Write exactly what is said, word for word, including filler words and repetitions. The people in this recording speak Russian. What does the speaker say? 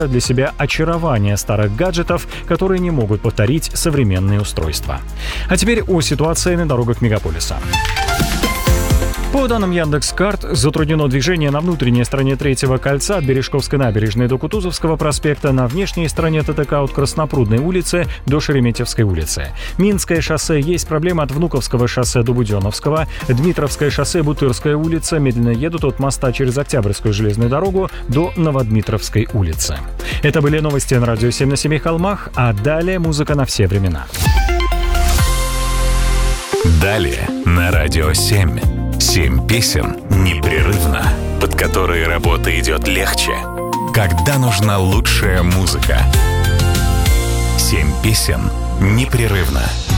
для себя очарование старых гаджетов, которые не могут повторить современные устройства. А теперь о ситуации на дорогах мегаполиса. По данным Яндекс.Карт, затруднено движение на внутренней стороне Третьего кольца от Бережковской набережной до Кутузовского проспекта, на внешней стороне ТТК от Краснопрудной улицы до Шереметьевской улицы. Минское шоссе есть проблема от Внуковского шоссе до Буденновского, Дмитровское шоссе, Бутырская улица медленно едут от моста через Октябрьскую железную дорогу до Новодмитровской улицы. Это были новости на радио семь на семи холмах, а далее музыка на все времена. Далее на радио семь. Семь песен непрерывно, под которые работа идет легче. Когда нужна лучшая музыка. Семь песен непрерывно.